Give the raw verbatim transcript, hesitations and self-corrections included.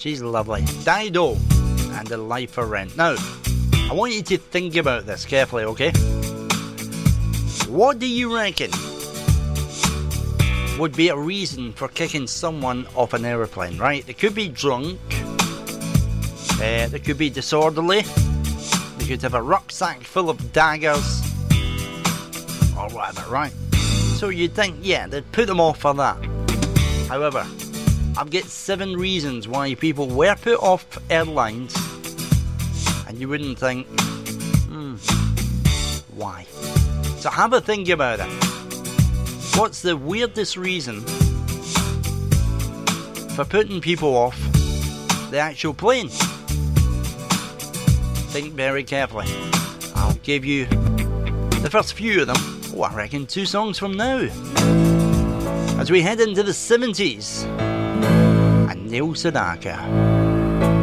She's lovely. Dido and The Life for Rent. Now, I want you to think about this carefully, okay? What do you reckon would be a reason for kicking someone off an aeroplane, right? They could be drunk, uh, they could be disorderly, they could have a rucksack full of daggers, or whatever, right? So you'd think, yeah, they'd put them off for that. However, I've got seven reasons why people were put off airlines, and you wouldn't think, hmm, why? So have a think about it. What's the weirdest reason for putting people off the actual plane? Think very carefully. I'll give you the first few of them, oh, I reckon two songs from now, as we head into the seventies and Neil Sedaka.